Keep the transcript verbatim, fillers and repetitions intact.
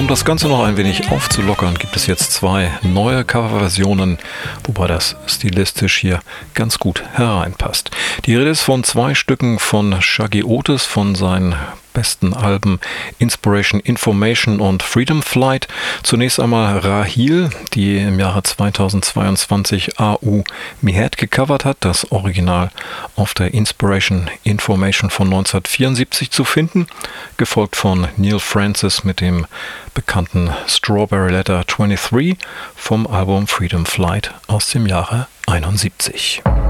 das Ganze noch ein wenig aufzulockern, gibt es jetzt zwei neue Coverversionen, wobei das stilistisch hier ganz gut hereinpasst. Die Rede ist von zwei Stücken von Shuggie Otis von seinen besten Alben Inspiration, Information und Freedom Flight. Zunächst einmal Rahil, die im Jahre zweitausendzweiundzwanzig A U Mehat gecovert hat, das Original auf der Inspiration, Information von neunzehnhundertvierundsiebzig zu finden, gefolgt von Neil Francis mit dem bekannten Strawberry Letter dreiundzwanzig vom Album Freedom Flight aus dem Jahre einundsiebzig.